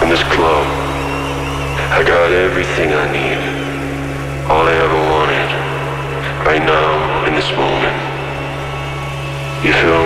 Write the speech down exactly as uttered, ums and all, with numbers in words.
in this club. I got everything I need, all I ever wanted, right now, in this moment. You feel